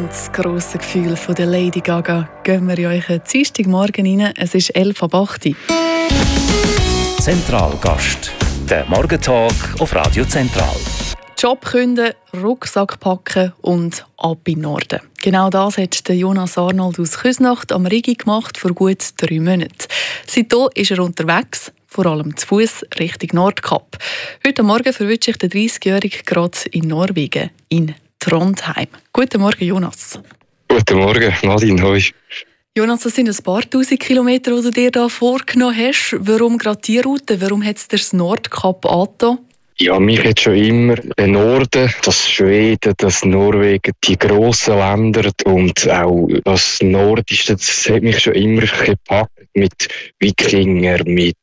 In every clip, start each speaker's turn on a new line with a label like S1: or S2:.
S1: Ganz grosse Gefühl von der Lady Gaga. Gehen wir in euren Dienstagmorgen rein. Es ist 11:08 Uhr.
S2: Zentralgast. Der Morgentalk auf Radio Zentral.
S1: Job künden, Rucksack packen und ab in den Norden. Genau das hat Jonas Arnold aus Küsnacht am Rigi gemacht vor gut 3 Monaten. Seitdem ist er unterwegs, vor allem zu Fuß Richtung Nordkap. Heute Morgen verwünscht sich der 30-Jährige gerade in Norwegen, in Trondheim. Guten Morgen, Jonas.
S3: Guten Morgen, Nadine, hoi.
S1: Jonas, das sind ein paar tausend Kilometer, die du dir da vorgenommen hast. Warum gerade diese Route? Warum hat es dir das Nordkap angetan?
S3: Ja, mich hat schon immer der Norden, das Schweden, das Norwegen, die grossen Länder und auch das Nordische, das hat mich schon immer gepackt. Mit Wikinger, mit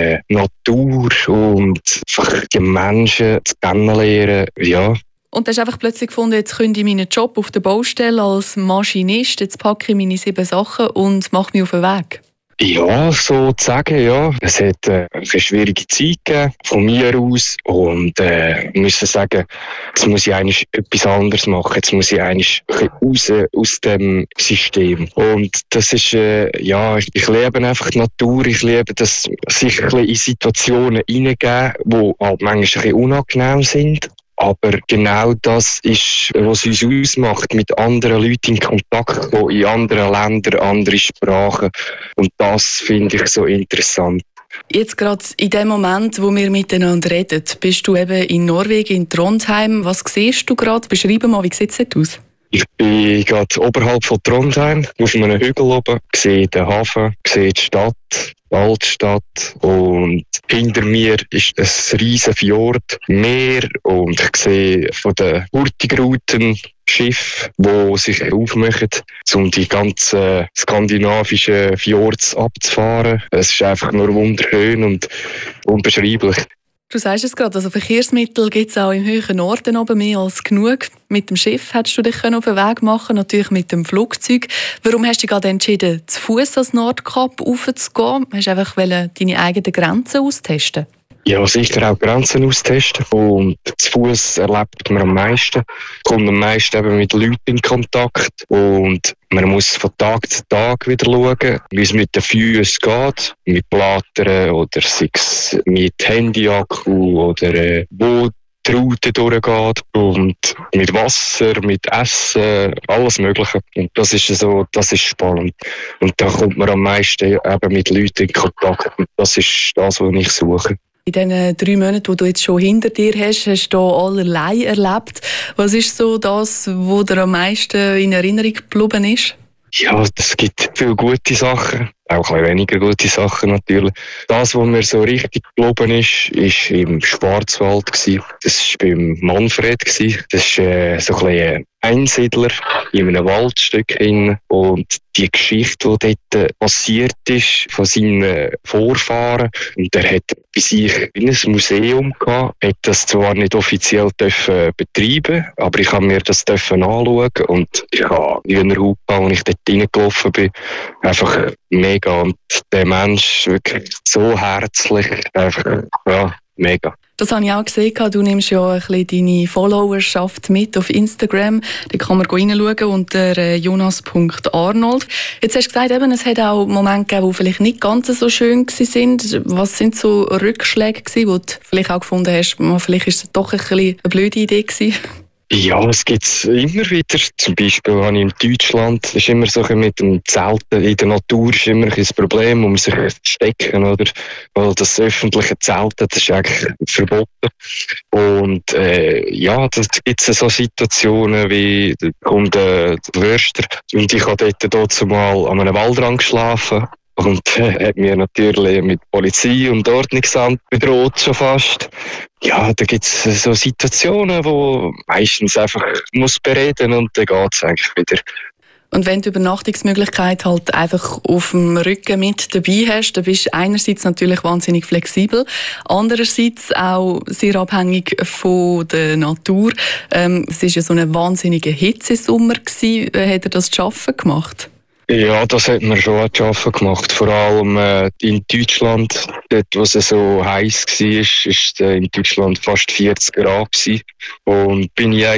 S3: Natur und einfach die Menschen zu kennenlernen, ja.
S1: Und du hast einfach plötzlich gefunden, jetzt könnte ich meinen Job auf der Baustelle als Maschinist, jetzt packe ich meine 7 Sachen und mache mich auf den Weg.
S3: Ja, sozusagen, ja. Es hat eine schwierige Zeit gegeben, von mir aus. Und ich muss sagen, jetzt muss ich eigentlich etwas anderes machen. Jetzt muss ich eigentlich raus aus dem System. Und das ist, ja, ich liebe einfach die Natur. Ich liebe das, sich ein bisschen in Situationen hineingeben, die halt manchmal ein bisschen unangenehm sind. Aber genau das ist, was uns ausmacht, mit anderen Leuten in Kontakt kommen, in anderen Ländern, andere Sprachen. Und das finde ich so interessant.
S1: Jetzt gerade in dem Moment, wo wir miteinander reden, bist du eben in Norwegen, in Trondheim. Was siehst du gerade? Beschreib mal, wie sieht es dort aus?
S3: Ich bin gerade oberhalb von Trondheim, auf einem Hügel oben, sehe den Hafen, sehe die Stadt, die Altstadt und hinter mir ist ein riesen Fjord, Meer und ich sehe von den Hurtigruten Schiffe, die sich aufmachen, um die ganzen skandinavischen Fjords abzufahren. Es ist einfach nur wunderschön und unbeschreiblich.
S1: Du sagst es gerade, also Verkehrsmittel gibt es auch im höheren Norden oben mehr als genug. Mit dem Schiff hättest du dich auf den Weg machen, natürlich mit dem Flugzeug. Warum hast du dich gerade entschieden, zu Fuß ans Nordkap raufzugehen? Hast du einfach deine eigenen Grenzen austesten?
S3: Ja, sicher auch Grenzen austesten. Und zu Fuß erlebt man am meisten, kommt am meisten eben mit Leuten in Kontakt. Und man muss von Tag zu Tag wieder schauen, wie es mit den Füßen geht, mit Blättern oder sei es mit Handyakku oder wo die Route durchgeht und mit Wasser, mit Essen, alles Mögliche. Und das ist spannend. Und da kommt man am meisten eben mit Leuten in Kontakt. Und das ist das, was ich suche.
S1: In diesen 3 Monaten, die du jetzt schon hinter dir hast, hast du allerlei erlebt. Was ist so das, was dir am meisten in Erinnerung geblieben ist?
S3: Ja, es gibt viele gute Sachen, auch ein bisschen weniger gute Sachen natürlich. Das, was mir so richtig geblieben ist, ist im Schwarzwald gewesen. Das war beim Manfred gewesen. Das ist so ein bisschen Einsiedler in einem Waldstück hin. Und die Geschichte, die dort passiert ist, von seinen Vorfahren. Und er hat bei sich in ein Museum gehabt, hat das zwar nicht offiziell betreiben, aber ich habe mir das anschauen und ich habe Hühnerhaut, als ich dort reingelaufen bin, einfach mega. Und der Mensch wirklich so herzlich, einfach, ja, mega.
S1: Das habe ich auch gesehen. Du nimmst ja ein bisschen deine Followerschaft mit auf Instagram. Da kann man reinschauen unter jonas.arnold. Jetzt hast du gesagt, eben, es hat auch Momente gegeben, die vielleicht nicht ganz so schön waren. Was sind so Rückschläge, die du vielleicht auch gefunden hast, vielleicht ist es doch ein bisschen eine blöde Idee gewesen?
S3: Ja, es gibt es immer wieder. Zum Beispiel habe ich in Deutschland, ist immer so mit dem Zelten in der Natur ist immer ein Problem, um sich zu verstecken, oder? Weil das öffentliche Zelten, das ist eigentlich verboten. Und ja, da gibt es so Situationen wie, da kommt der Wörster und ich habe dort zumal an einem Waldrand geschlafen. Und hat mir natürlich mit Polizei und Ordnungsamt bedroht schon fast. Ja, da gibt es so Situationen, wo meistens einfach muss bereden und dann geht es eigentlich wieder.
S1: Und wenn du Übernachtungsmöglichkeit halt einfach auf dem Rücken mit dabei hast, dann bist du einerseits natürlich wahnsinnig flexibel, andererseits auch sehr abhängig von der Natur. Es war ja so ein wahnsinniger Hitzesommer. Hat er das zu schaffen gemacht?
S3: Ja, das hat man schon zu schaffen gemacht. Vor allem in Deutschland, dort wo es so heiß war, ist in Deutschland fast 40 Grad gewesen. Und bin ich eigentlich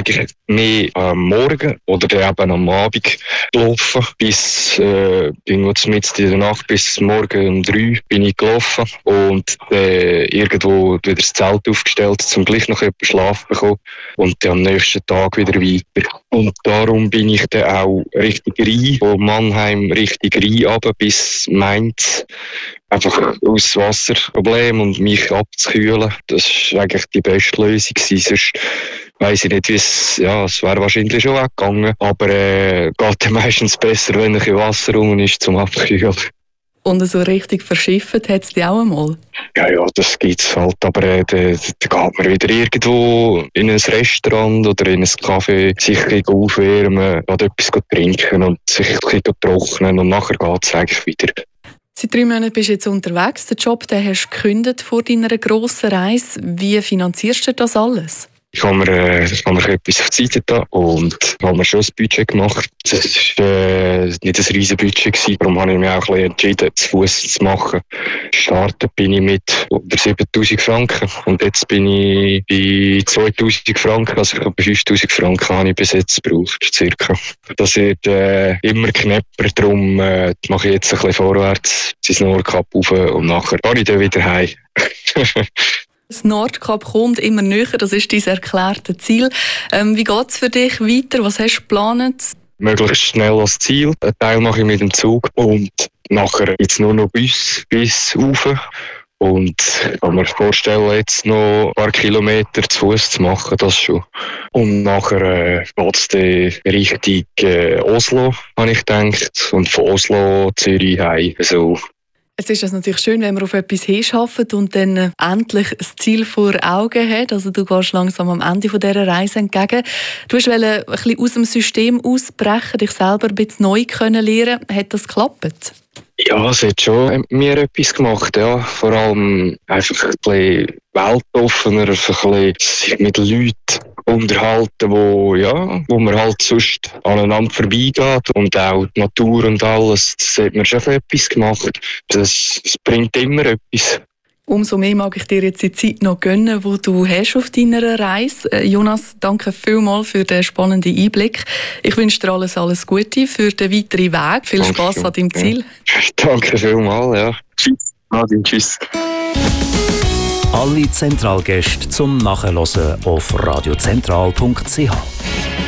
S3: mehr am Morgen oder dann eben am Abend gelaufen. Bis irgendwo mitten in der Nacht, bis morgen um 3 bin ich gelaufen und irgendwo wieder das Zelt aufgestellt, zum gleich noch etwas Schlaf bekommen und dann am nächsten Tag wieder weiter. Und darum bin ich dann auch richtig rein, von Mannheim richtig rein runter bis Mainz. Einfach aus Wasserproblem und mich abzukühlen. Das war eigentlich die beste Lösung gewesen. Sonst weiss ich nicht, wie es wäre wahrscheinlich schon weggegangen. Aber geht dann meistens besser, wenn ein bisschen Wasser rum ist zum Abkühlen.
S1: Und so richtig verschifft hat es dich auch einmal?
S3: Ja, das gibt's halt. Aber dann geht man wieder irgendwo in ein Restaurant oder in ein Café, sich ein bisschen aufwärmen, etwas trinken und sich ein bisschen trocknen und nachher geht es eigentlich wieder.
S1: Seit 3 Monaten bist du jetzt unterwegs. Den Job den hast du gekündigt vor deiner grossen Reise. Wie finanzierst du das alles?
S3: Ich habe mir etwas auf die Seite da und habe mir schon ein Budget gemacht. Das war nicht ein riesiges Budget gewesen, darum habe ich mich auch ein bisschen entschieden, zu Fuß zu machen. Gestartet bin ich mit unter 7'000 Franken und jetzt bin ich bei 2'000 Franken, also bei 5'000 Franken habe ich bis jetzt gebraucht, circa. Das wird immer knapper, darum mache ich jetzt ein bisschen vorwärts, ins Nordkap rauf und nachher gehe ich dann wieder heim.
S1: Das Nordkap kommt immer näher, das ist dein erklärtes Ziel. Wie geht es für dich weiter? Was hast du geplant?
S3: Möglichst schnell als Ziel. Einen Teil mache ich mit dem Zug und nachher jetzt nur noch bis rauf. Und ich kann mir vorstellen, jetzt noch ein paar Kilometer zu Fuß zu machen, das schon. Und nachher geht es dann Richtung Oslo, habe ich gedacht. Und von Oslo Zürich heim. Also,
S1: es ist natürlich schön, wenn man auf etwas hinarbeitet und dann endlich das Ziel vor Augen hat. Also du gehst langsam am Ende dieser Reise entgegen. Du wolltest ein bisschen aus dem System ausbrechen, dich selber ein bisschen neu lernen. Hat das geklappt?
S3: Ja, es hat schon mir etwas gemacht, ja. Vor allem einfach ein bisschen weltoffener, ein bisschen sich mit Leuten unterhalten, wo man halt sonst aneinander vorbeigeht. Und auch die Natur und alles, das hat mir schon etwas gemacht. Das bringt immer etwas.
S1: Umso mehr mag ich dir jetzt die Zeit noch gönnen, die du hast auf deiner Reise. Jonas, danke vielmals für den spannenden Einblick. Ich wünsche dir alles Gute für den weiteren Weg. Viel Spass an deinem Ziel.
S3: Ja. Danke vielmals, ja. Tschüss. Nadine, tschüss.
S2: Alle Zentralgäste zum Nachhören auf radiozentral.ch.